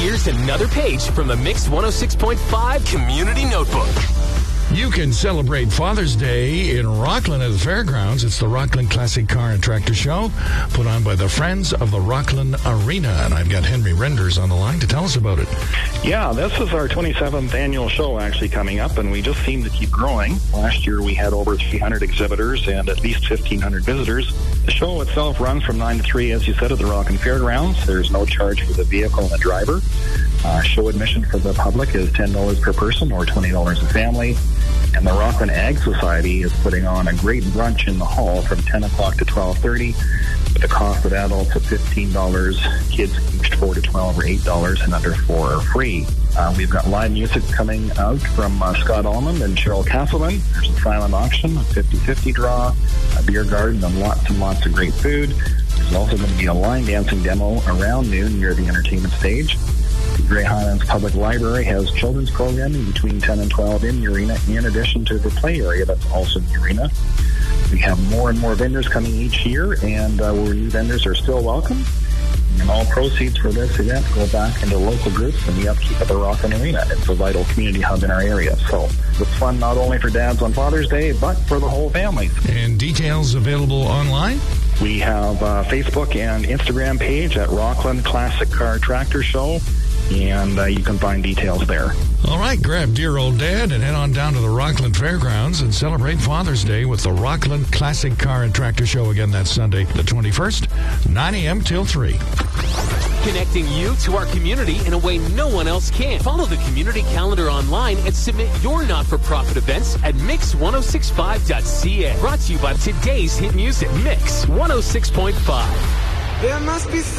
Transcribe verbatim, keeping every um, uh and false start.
Here's another page from the Mix one oh six point five Community Notebook. You can celebrate Father's Day in Rockland at the fairgrounds. It's the Rockland Classic Car and Tractor Show, put on by the Friends of the Rockland Arena. And I've got Henry Renders on the line to tell us about it. Yeah, this is our twenty-seventh annual show actually coming up, and we just seem to keep growing. Last year we had over three hundred exhibitors and at least fifteen hundred visitors. The show itself runs from nine to three, as you said, at the Rockland Fairgrounds. There's no charge for the vehicle and the driver. Uh, show admission for the public is ten dollars per person or twenty dollars a family. And the Rockland Ag Society is putting on a great brunch in the hall from ten o'clock to twelve thirty, with the cost of adults at fifteen dollars, kids aged four to twelve or eight dollars, and under four are free. Uh, we've got live music coming out from uh, Scott Allman and Cheryl Castleman. There's a silent auction, a fifty-fifty draw, a beer garden, and lots and lots of great food. There's also going to be a line dancing demo around noon near the entertainment stage. The Grey Highlands Public Library has children's programming between ten and twelve in the arena, in addition to the play area that's also in the arena. We have more and more vendors coming each year, and uh, where new vendors are still welcome. And all proceeds for this event go back into local groups and the upkeep of the Rockland Arena. It's a vital community hub in our area. So it's fun not only for dads on Father's Day, but for the whole family. And details available online? We have a Facebook and Instagram page at Rockland Classic Car Tractor Show, and uh, you can find details there. All right, grab dear old dad and head on down to the Rockland Fairgrounds and celebrate Father's Day with the Rockland Classic Car and Tractor Show again that Sunday, the twenty-first, nine a.m. till three. Connecting you to our community in a way no one else can. Follow the community calendar online and submit your not-for-profit events at mix ten sixty-five dot c a. Brought to you by today's hit music, Mix one oh six point five. There must be